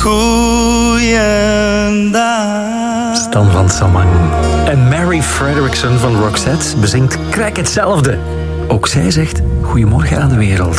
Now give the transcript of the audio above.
Goeiedag. Stan van Samang. En Mary Frederickson van Roxette bezingt Krijg hetzelfde. Ook zij zegt goedemorgen aan de wereld.